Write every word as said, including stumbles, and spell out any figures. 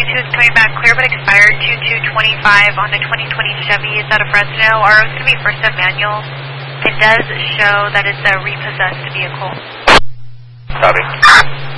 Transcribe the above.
two is coming back clear but expired two two twenty-five on the twenty twenty Chevy. Is that a Fresno? R O is going to be first of manual. It does show that it's a repossessed vehicle. Copy.